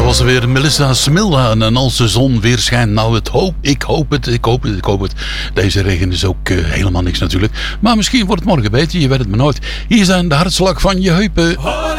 was er weer Melissa Smilda. En als de zon weer schijnt, nou ik hoop het. Deze regen is ook helemaal niks natuurlijk. Maar misschien wordt het morgen beter, je weet het maar nooit. Hier zijn de hartslag van je heupen.